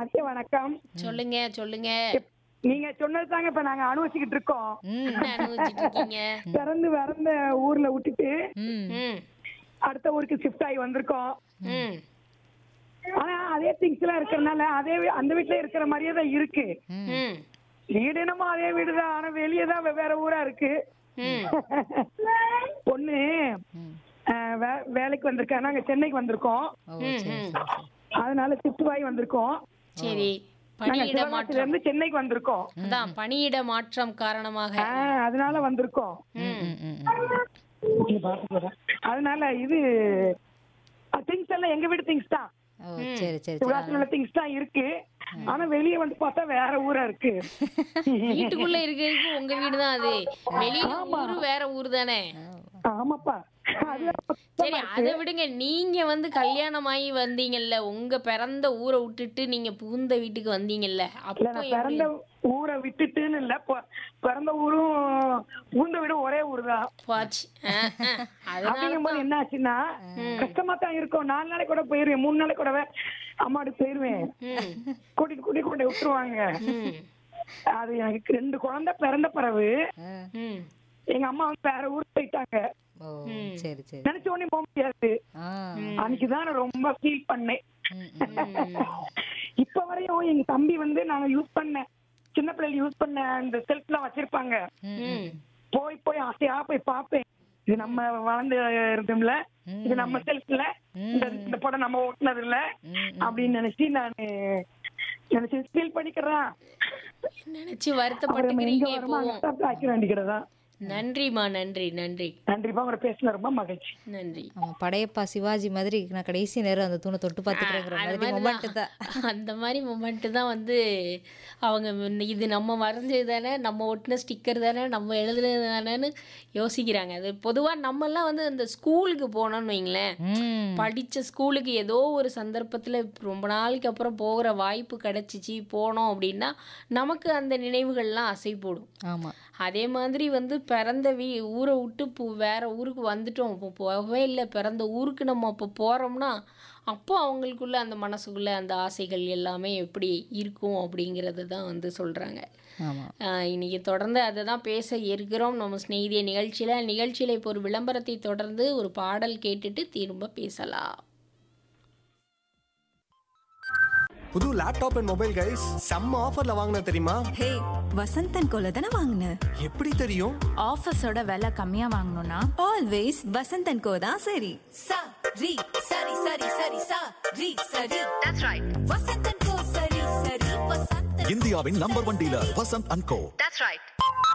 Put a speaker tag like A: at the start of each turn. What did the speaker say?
A: மதிய வணக்கம்.
B: சொல்லுங்க சொல்லுங்க.
A: நீங்க சொன்னது தாங்க இப்ப நாங்க அனுபவிச்சுக்கிட்டு இருக்கோம்.
B: என்ன அனுபவிச்சுட்டு இருக்கீங்க?
A: பிறந்து வளர்ந்த ஊர்ல விட்டுட்டு
C: ம்.
B: ம்
A: அடுத்த ஊருக்கு ஷிஃப்ட் ஆகி வந்திருக்கோம்.
B: ம்
A: ஆனா அதே திங்ஸ் எல்லாம் இருக்கறனால அதே அந்த வீட்ல இருக்கிற மாதிரியே தான் இருக்கு.
B: ம்
A: வீடு என்னமோ அதே வீடுதான், ஆனா வெளியே தான் வேற ஊரா இருக்கு.
B: ம்
A: பொண்ணு வேலைக்கு வந்திருக்கேன். நாங்க சென்னைக்கு வந்திருக்கோம்.
C: ஓ சரி சரி சரி.
A: அதனால ஷிஃப்ட் ஆகி வந்திருக்கோம்.
B: சரி.
A: நாங்க
B: பணியிட
A: சிவகாசில
B: மாற்றம்.
A: இருந்து சென்னைக்கு வந்திருக்கோம்.
B: அதான் பணியிட மாற்றம் காரணமாக.
A: அதனால வந்திருக்கோம்.
B: ம்
C: ம், ம், ம்.
A: அதனால இது திங்ஸ் எல்லாம் எங்க வீடு திங்ஸ் தான்.
C: ஓ சரி சரி சரி.
A: சிவகாசில உள்ள திங்ஸ் தான் இருக்கு. ஆனா வெளியே வந்து பார்த்தா வேற ஊரா இருக்கு.
B: வீட்டுக்குள்ள இருக்கிறதுக்கு உங்க வீடு தான் அது. வெளியில ஊரு வேற ஊர் தானே.
A: ஆமாப்பா.
B: சரி அதை விடுங்க. நீங்க வந்து கல்யாணம் ஆகி வந்தீங்கல்ல, உங்க பிறந்த ஊரை விட்டுட்டு நீங்க புகுந்த வீட்டுக்கு வந்தீங்கல்ல,
A: இல்ல
B: அப்போ
A: நான்
B: எப்படி?
A: பிறந்த ஊரை விட்டுட்டுன்னு இல்ல, பிறந்த ஊரும் ஊந்த வீடும் ஒரே ஊர் தான்.
B: போச்சு. அதனால
A: அப்படிங்கும்போது என்ன ஆச்சுன்னா கஷ்டமா தான் இருக்கும். 4 நாளைக்கு கூட போயிருவேன், 3 நாளைக்கு கூட அம்மாட்டு போயிருவேன். கூட்டிட்டு கொண்டு விட்டுருவாங்க. அது எனக்கு 2 குழந்தை பிறந்த பிறகு எங்க அம்மா வந்து வேற ஊருக்கு போயிட்டாங்க.
C: ஓ சரி சரி.
A: நினைச்ச உடனே போக முடியாது. அன்னைக்குதான் நான் ரொம்ப ஃபீல் பண்ணேன். இப்ப வரையும் எங்க தம்பி வந்து நாங்க யூஸ் பண்ண சின்ன பிள்ளைங்க யூஸ் பண்ண அந்த செல்ஃப் எல்லாம் வச்சிருப்பாங்க. போய் ஆசையா போய் பாப்பேன். இது நம்ம வளர்ந்து இருந்தோம்ல, இது நம்ம செல்ஃப்ல, இந்த படம் நம்ம ஓட்டுனது இல்ல அப்படின்னு நினைச்சு நானு ஃபீல் பண்ணிக்கிறேன்.
B: நினைச்சு வருத்தப்பட்டுக்கிறீங்க.
A: ஆக்கிட வேண்டிக்கிறதா.
B: நன்றிமா, நன்றி நன்றி
A: நன்றிப்பா. உங்களை பேசல ரொம்ப மகிழ்ச்சி.
B: நன்றி.
C: ஆமா படையப்பா சிவாஜி மாதிரி நான் கடைசி நேரம் அந்த தூணை தொட்டு பார்த்துக்கிறேங்கிற மாதிரி மொமெண்ட் தான்.
B: அந்த மாதிரி மொமெண்ட் தான் வந்து அவங்க இது நம்ம வரைஞ்சது தானே, நம்ம ஒட்டின ஸ்டிக்கர் தானே, நம்ம எழுதுனது தானேன்னு யோசிக்கிறாங்க. அது பொதுவாக நம்மெல்லாம் வந்து அந்த ஸ்கூலுக்கு போனோம்னு வைங்களேன், படித்த ஸ்கூலுக்கு ஏதோ ஒரு சந்தர்ப்பத்தில் ரொம்ப நாளைக்கு அப்புறம் போகிற வாய்ப்பு கிடைச்சிச்சு, போனோம் அப்படின்னா நமக்கு அந்த நினைவுகள்லாம் அசை போடும்.
C: ஆமாம்.
B: அதே மாதிரி வந்து பிறந்த ஊரை விட்டு வேற ஊருக்கு வந்துட்டோம், இப்போ போகவே இல்லை, பிறந்த ஊருக்கு நம்ம அப்போ போகிறோம்னா அப்போ அவங்களுக்குள்ள அந்த மனசுக்குள்ள அந்த ஆசைகள் எல்லாமே எப்படி இருக்கும் அப்படிங்கிறது தான் வந்து சொல்கிறாங்க. இன்னைக்கு தொடர்ந்து அதை தான் பேச இருக்கிறோம் நம்ம ஸ்நேகிதிய நிகழ்ச்சியில். இப்போ ஒரு விளம்பரத்தை தொடர்ந்து ஒரு பாடல் கேட்டுட்டு திரும்ப பேசலாம்.
D: புது லேப்டாப் அண்ட் மொபைல் கைஸ் செம்ம ஆஃபர்ல வாங்கின தெரியுமா?
E: ஹே வசந்தன் கோல தானே வாங்கின?
D: எப்படி தெரியும்?
F: ஆஃபர்ஸோட விலை கம்மியா வாங்கணும்னா
E: ஆல்வேஸ் வசந்தன் கோ தான் சரி. சரி சரி சரி சரி சரி சரி. That's right. வசந்தன் கோ சரி சரி வசந்தன்.
G: இந்தியாவின் number 1 dealer Vasanth and go.
E: That's right.